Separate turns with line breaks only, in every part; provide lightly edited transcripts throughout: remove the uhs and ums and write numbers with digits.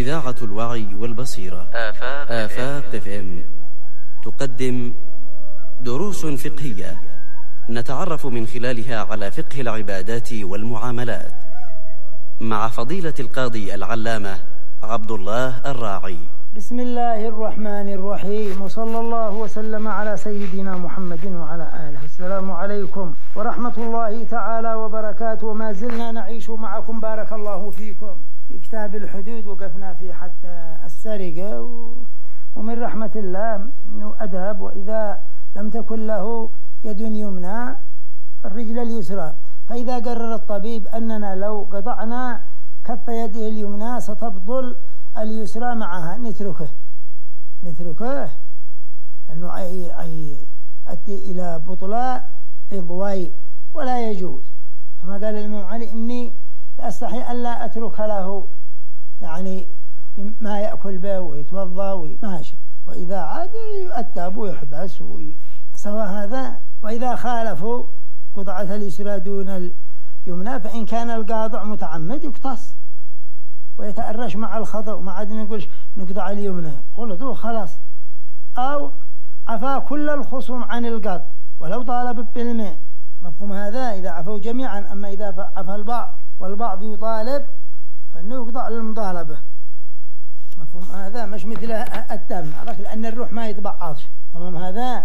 إذاعة الوعي والبصيرة آفاق FM تقدم دروس فقهية نتعرف من خلالها على فقه العبادات والمعاملات مع فضيلة القاضي العلامة عبد الله الراعي.
بسم الله الرحمن الرحيم، وصلى الله وسلم على سيدنا محمد وعلى آله. السلام عليكم ورحمة الله تعالى وبركاته. وما زلنا نعيش معكم بارك الله فيكم في كتاب الحدود، وقفنا في حتى السرقة، ومن رحمة الله أنه أدهب وإذا لم تكن له يد يمنى الرجل اليسرى، فإذا قرر الطبيب أننا لو قطعنا كف يده اليمنى ستبطل اليسرى معها نتركه لأنه يؤدي إلى بطلاء إضواء ولا يجوز. كما قال الإمام علي إني أستحي ألا أترك له يعني ما يأكل به ويتوضأ وماشي، وإذا عاد يؤدب ويحبس سواء هذا. وإذا خالفوا قطعة اليسرى دون اليمنى فإن كان القاطع متعمد يقتص ويتأرش مع الخطأ، وما عاد نقولش نقطع اليمنى غلطوا خلاص، أو عفا كل الخصوم عن القطع ولو طالب بالماء. مفهوم هذا؟ إذا عفوا جميعا. أما إذا عفا البعض والبعض يطالب فإنه يقطع للمطالبة. مفهوم هذا؟ مش مثل الدم، لأن الروح ما يتبعضش. تمام هذا؟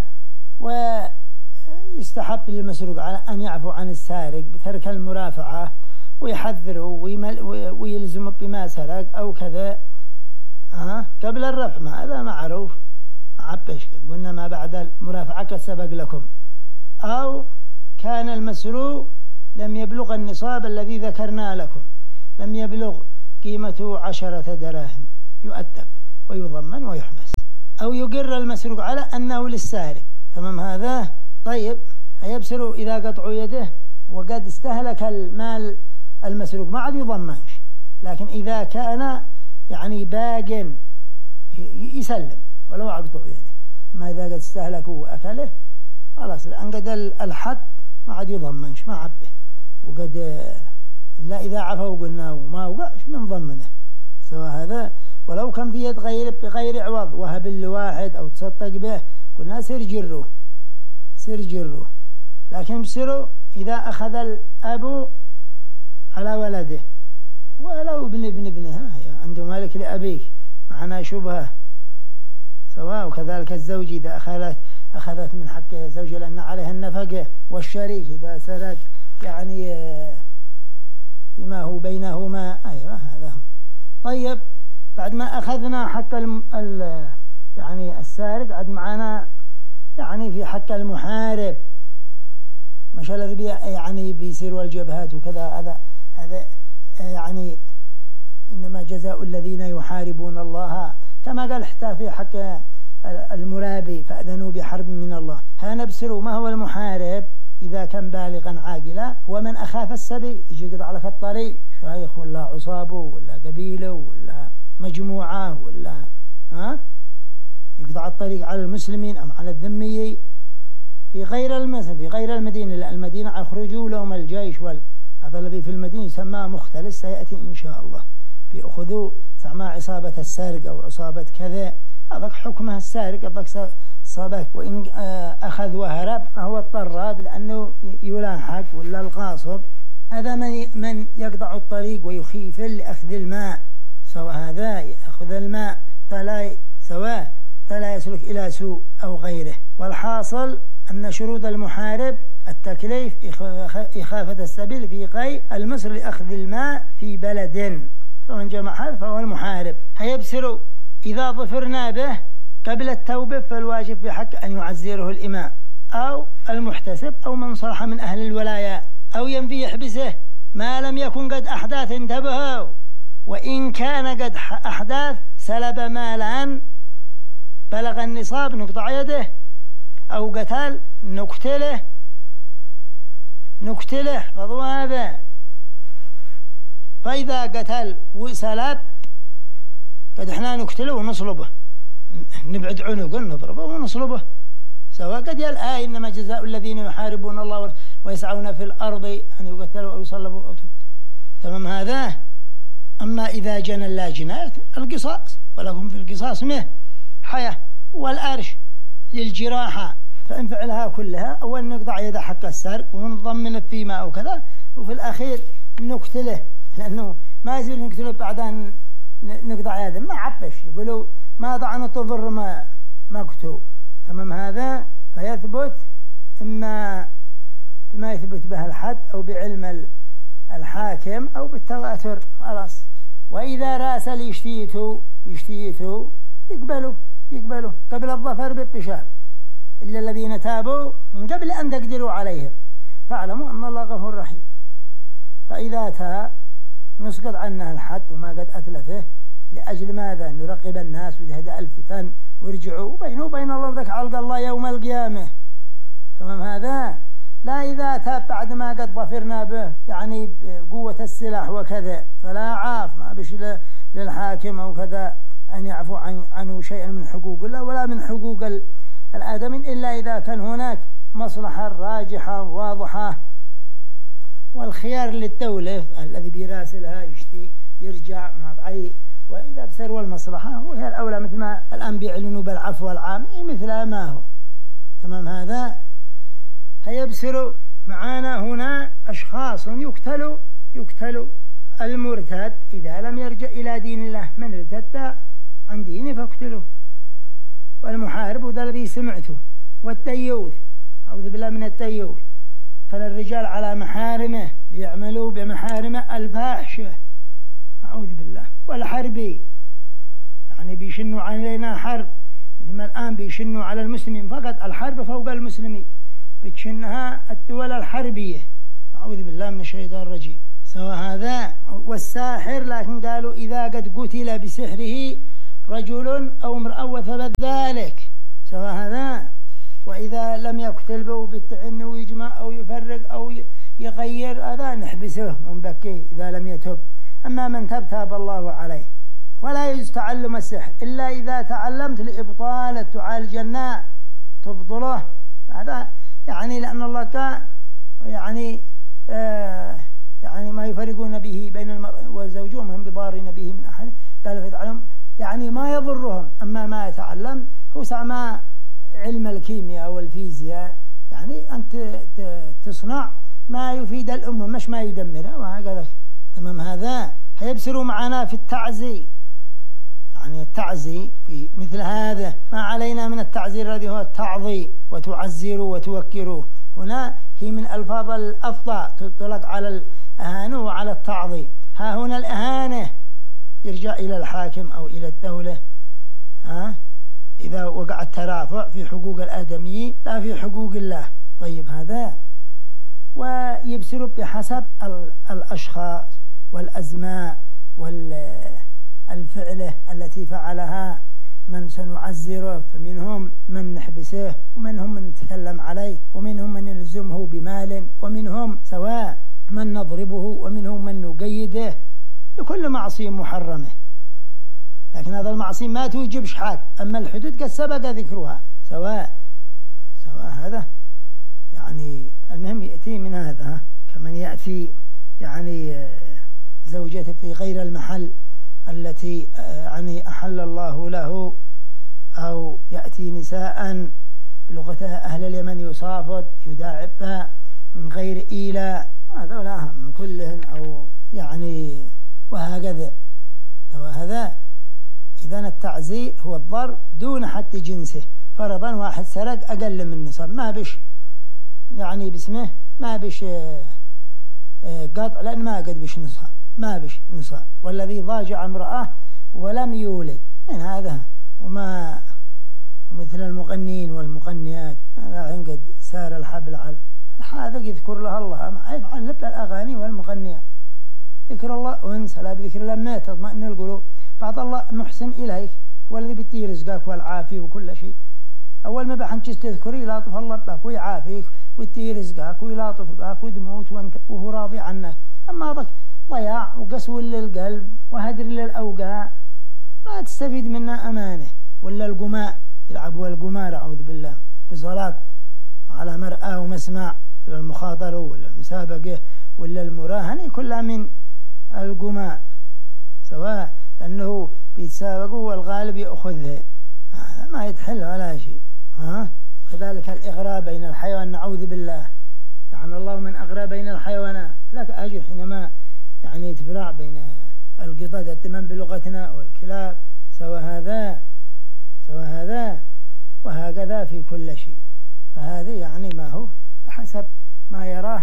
ويستحب للمسروق على أن يعفو عن السارق بترك المرافعة ويحذره ويلزم بما سرق أو كذا قبل الرفع. ما هذا معروف عبش، قلنا ما بعد المرافعة كسبق لكم. أو كان المسروق لم يبلغ النصاب الذي ذكرنا لكم، لم يبلغ قيمته 10 دراهم، يؤدب ويضمن ويحبس. أو يقر المسروق على أنه للسارق. تمام هذا؟ طيب هيبصروا إذا قطعوا يده وقد استهلك المال المسروق ما عاد يضمنش، لكن إذا كان يعني باق يسلم ولو عقطوا يده. ما إذا قد استهلكوا وأكله خلاص أنقد الحد ما عاد يضمنش، ما عبه. وقد لا إذا عفوا قلنا وما وقعش من ضمنه سواء هذا. ولو كان في يد بغير عوض وهب لواحد أو تصدق به قلنا سير جروه. لكن بسروا إذا أخذ الأب على ولده ولو ابنه عنده مالك لأبيك معنا شبهة سواء. وكذلك الزوج إذا أخذت من حق زوجها لأن عليها النفقة، والشريك إذا سرق يعني فيما هو بينهما. أيوة هذا هو. طيب بعد ما أخذنا حق يعني السارق عد معنا يعني في حق المحارب، مش الذي يعني بيصير والجبهات وكذا. هذا يعني إنما جزاء الذين يحاربون الله، كما قال حتى في حق المرابي فأذنوا بحرب من الله. هنبصروا ما هو المحارب إذا كان بالغا عاقلا. هو من أخاف السبي، يجي يقطع لك الطريق، شيخ ولا عصابه ولا قبيله ولا مجموعة ولا يقطع الطريق على المسلمين أم على الذميين في غير المدينة. لا المدينة يخرجوا لهم الجيش هذا الذي في المدينة يسمى مختلس، سيأتي إن شاء الله. بيأخذوا سمى عصابة السارق أو عصابة كذا، هذا حكمها السارق، هذاك صابك. وإن أخذ وهرب فهو الطراد لأنه يلاحق ولا الغاصب. هذا من يقطع الطريق ويخيف لأخذ الماء، سواء هذا يأخذ الماء فلا يسلك إلى سوء أو غيره. والحاصل أن شروط المحارب التكليف إخافة السبيل في قي المصر لأخذ الماء في بلد، فمن جمع هذا فهو المحارب. هيبصروا إذا ظفرنا به قبل التوبة فالواجب بحق أن يعزره الإمام أو المحتسب أو من صلح من أهل الولاية، أو ينفي يحبسه ما لم يكن قد أحداث. انتبهوا، وإن كان قد أحداث سلب مالا بلغ النصاب نقطع يده، أو قتل نقتله فضوا هذا. فإذا قتل وسلب قد احنا نقتله ونصلبه، نبعد عنقه نضربه ونصلبه سواء. قد الآية إنما جزاء الذين يحاربون الله ويسعون في الأرض أن يقتلوا أو يصلبوا أو تمام هذا. أما إذا جنى لا جناية القصاص، ولكم في القصاص حياة. والأرش للجراحة، فإن فعلها كلها أول نقطع يده حق السرق ونضمن فيما أو كذا، وفي الأخير نقتله، لأنه ما يصير نقتله بعدين نقطع يده، ما عبش، يقولوا ما ضعنا تضر ما قتو. تمام هذا؟ فيثبت إما بما يثبت به الحد أو بعلم الحاكم أو بالتواتر خلاص. وإذا راسل يشتيته يقبلوا قبل الظفر بالبشار، إلا الذين تابوا من قبل أن تقدروا عليهم فاعلموا أن الله غفور رحيم. فإذا تاب نسقط عنه الحد وما قد أتلفه. لأجل ماذا؟ نرقب الناس ويهدأ الفتن ويرجعوا بينه وبين الله ذاك علق الله يوم القيامة. تمام هذا؟ لا إذا تاب بعد ما قد ظفرنا به يعني بقوة السلاح وكذا فلا عاف، ما بش للحاكم أو كذا أن يعفو عنه شيئا من حقوق الله ولا من حقوق الآدمين، إلا إذا كان هناك مصلحة راجحة واضحة. والخيار للدولة الذي بيراسلها يشتي يرجع مع بعي، وإذا بسروا المصلحة وهي الأولى، مثل ما الآن بيعلنوا بالعفو العام مثل ما هو. تمام هذا؟ هيبصروا معانا هنا أشخاص يقتلوا المرتد إذا لم يرجع إلى دين الله، من ارتد عن دينه فاقتلوه. والمحارب وذا الذي سمعته، والديوث أعوذ بالله من الديوث، فالرجال على محارمه ليعملوا بمحارمه الفاحشة أعوذ بالله. والحربي يعني بيشنوا علينا حرب، مثل ما الآن بيشنوا على المسلمين فقط، الحرب فوق المسلمين بتشنها الدول الحربية أعوذ بالله من الشيطان الرجيم. سواء هذا والساحر، لكن قالوا إذا قد قتل بسحره رجل أو امرأة وثبت ذلك سواء هذا. وإذا لم يقتل به بالتعني ويجمع أو يفرق أو يغير هذا نحبسه ونبكيه إذا لم يتب. أما من تاب الله عليه. ولا يجوز تعلم السحر إلا إذا تعلمت لإبطال تعالج الناء تبطله. هذا يعني لأن الله قال يعني ما يفرقون به بين المرء والزوج وهم بضارين به من أحد، قال فيتعلم يعني ما يضرهم. أما ما يتعلم هو سمع علم الكيمياء والفيزياء، يعني أنت تصنع ما يفيد الأمة مش ما يدمرها وهكذا. تمام هذا؟ هيبصروا معنا في التعزي، يعني التعزي في مثل هذا ما علينا من التعزير الذي هو التعظي وتعزروا وتوكروا. هنا هي من ألفاظ الأفضل تطلق على الأهانة وعلى التعظي. ها هنا الأهانة يرجع إلى الحاكم أو إلى الدولة إذا وقع الترافع في حقوق الآدميين لا في حقوق الله. طيب هذا. ويبصروا بحسب الأشخاص والأزماء والفعلة التي فعلها من سنعزره، فمنهم من نحبسه ومنهم من نتكلم عليه ومنهم من نلزمه بمال ومنهم سواء من نضربه ومنهم من نقيده. لكل معصية محرمة، لكن هذا المعصية ما توجبش حد. أما الحدود قد سبق ذكرها سواء هذا يعني المهم يأتي من هذا كمن يأتي يعني زوجته في غير المحل التي يعني أحل الله له، أو يأتي نساء بلغتها أهل اليمن يصافد يداعبها من غير إيلاء، هذا لا من كلهن أو يعني وهكذا. وهذا إذن التعزير هو الضرب دون حد جنسه. فرضا واحد سرق أقل من نصاب ما بش يعني باسمه ما بش قطع، لأن ما قد بش نصاب ما بش نصاب. والذي ضاجع امرأة ولم يولد من هذا ومثل المغنين والمغنيات هذا قد سار الحبل على هذا يذكر لها الله ما يفعل لب الأغاني والمغنيات. ذكر الله وانسى لا بذكر الله ما تطمئن القلوب. بعد الله محسن إليك هو الذي بيدي رزقك والعافية وكل شيء. أول ما بحنجز تذكري يلاطف الله بك ويعافيك ويدي رزقك ويلاطف بك وتموت وهو راضي عنك. أما هذاك ضياع وقسو للقلب وهدر للأوقاع ما تستفيد منها أمانة. ولا القماء يلعبوا القمار أعوذ بالله بصلاة على مرأة ومسمع، ولا المخاطرة ولا المسابقة ولا المراهنة كلها من القماء. سواء، لأنه بيتسابقوا والغالب يأخذه، هذا ما يتحل ولا شيء. كذلك الإغراء بين الحيوان، نعوذ بالله، لعن الله من أغرى بين الحيوانات. لك أجر حينما يعني تفرع بين القطط التمام بلغتنا والكلاب، سوى هذا وهكذا في كل شيء. فهذه يعني ما هو بحسب ما يراه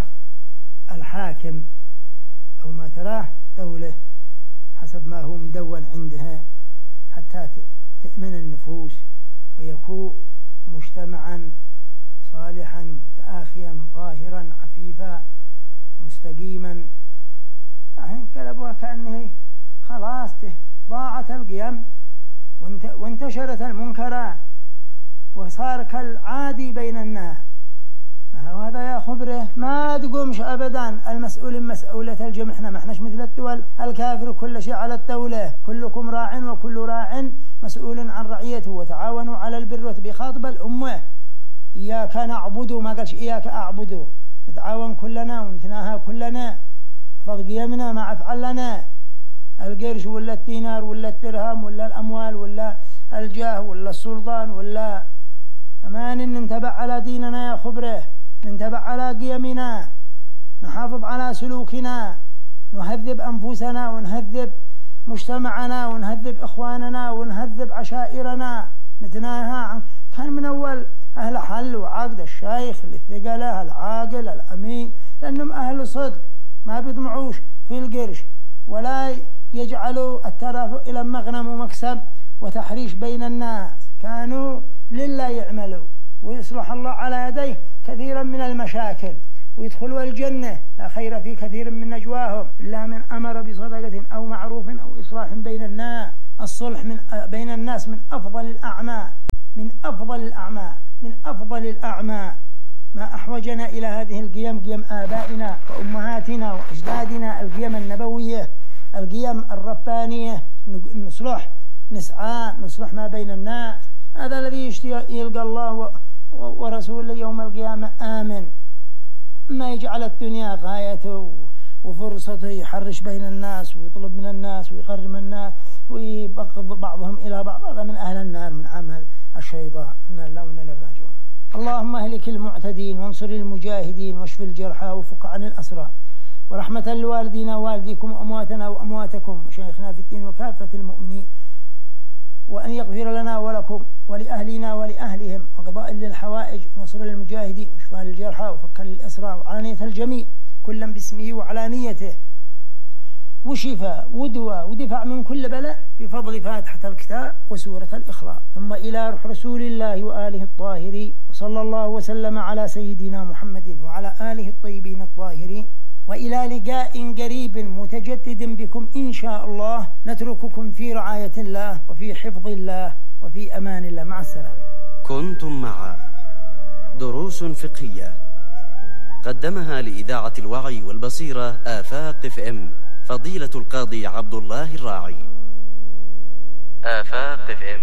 الحاكم أو ما تراه دولة، حسب ما هو مدون عندها، حتى تأمن النفوس ويكون مجتمعا صالحا متآخيا طاهرا عفيفا مستقيما. انقلبوها كأنه خلاص ضاعت القيم وانتشرت المنكرات وصار كالعادي بين الناس. وهذا يا خبره ما تقومش أبدا المسؤول مسؤولة الجميع. احنا ما احناش مثل الدول الكافر كل شيء على الدولة، كلكم راع وكل راع مسؤول عن رعيته، وتعاونوا على البر والتقوى. بخاطب الأمة إياك نعبد، ما قالش إياك أعبد، نتعاون كلنا ونتناهى كلنا، احفظ قيمنا ما أفعل لنا القرش ولا الدينار ولا الدرهم ولا الأموال ولا الجاه ولا السلطان ولا أمان. ننتبع على ديننا يا خبره، ننتبع على قيمنا، نحافظ على سلوكنا، نهذب أنفسنا ونهذب مجتمعنا ونهذب إخواننا ونهذب عشائرنا، نتناهى عن كان من أول أهل حل وعقد، الشيخ الثقله العاقل الأمين، لأنهم أهل صدق ما بيطمعوش في القرش ولا يجعلوا الترافع إلى مغنم ومكسب وتحريش بين الناس، كانوا لله يعملوا ويصلح الله على يديه كثيرا من المشاكل ويدخلوا الجنة. لا خير في كثير من نجواهم إلا من أمر بصدقة أو معروف أو إصلاح بين الناس. الصلح بين الناس من أفضل الأعمال، من أفضل الأعمال، من أفضل الأعمال. ما أحوجنا إلى هذه القيم، قيم آبائنا وأمهاتنا وأجدادنا، القيم النبوية، القيم الربانية. نصلح، نسعى نصلح ما بين الناس. هذا الذي يلقى الله ورسوله يوم القيامة آمن. ما يجعل الدنيا غايته وفرصته يحرش بين الناس ويطلب من الناس ويقرم الناس ويبغض بعضهم إلى بعض، هذا من أهل النار، من عمل الشيطان. إنا لله وإنا إليه راجعون. اللهم اهلك المعتدين وانصر المجاهدين واشف الجرحى وفك عن الأسرى، ورحمة لوالدينا ووالديكم وأمواتنا وأمواتكم وشيخنا في الدين وكافة المؤمنين، وأن يغفر لنا ولكم ولأهلنا ولأهلهم، وقضاء للحوائج ونصر للمجاهدين وشفاء للجرحى وفك للأسرى وعلانية الجميع كلا باسمه وعلانيته، وشفاء ودواء ودفاع من كل بلاء بفضل فاتحة الكتاب وسورة الإخلاص. ثم إلى روح رسول الله وآله الطاهرين، وصلى الله وسلم على سيدنا محمد وعلى آله الطيبين الطاهرين. وإلى لقاء قريب متجدد بكم إن شاء الله، نترككم في رعاية الله وفي حفظ الله وفي أمان الله. مع السلامة.
كنتم مع دروس فقهية قدمها لإذاعة الوعي والبصيرة آفاق FM فضيلة القاضي عبد الله الراعي. آفاق FM.